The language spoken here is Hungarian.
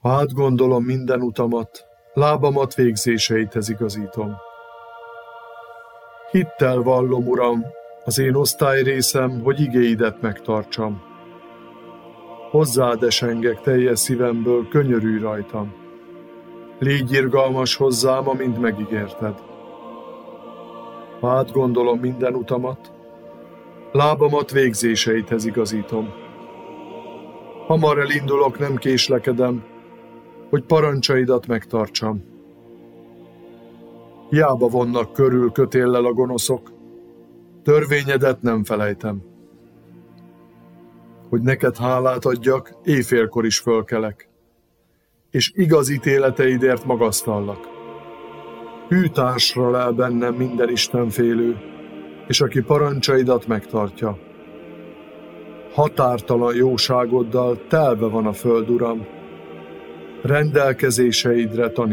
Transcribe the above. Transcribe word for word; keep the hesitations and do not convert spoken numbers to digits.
Ha átgondolom minden utamat, lábamat végzéseidhez igazítom. Hittel vallom, Uram, az én osztályrészem, hogy igéidet megtartsam. Hozzád esengek teljes szívemből, könyörülj rajtam. Légy irgalmas hozzám, amint megígérted. Ha átgondolom minden utamat, lábamat végzéseidhez igazítom. Hamar elindulok, nem késlekedem, hogy parancsaidat megtartsam. Hiába vonnak körül kötéllel a gonoszok, törvényedet nem felejtem. Hogy neked hálát adjak, éjfélkor is fölkelek, és igaz ítéleteidért magasztallak. Hű társra lel bennem minden istenfélő, és aki parancsaidat megtartja. Határtalan jóságoddal telve van a föld, Uram, rendelkezéseidre tanít.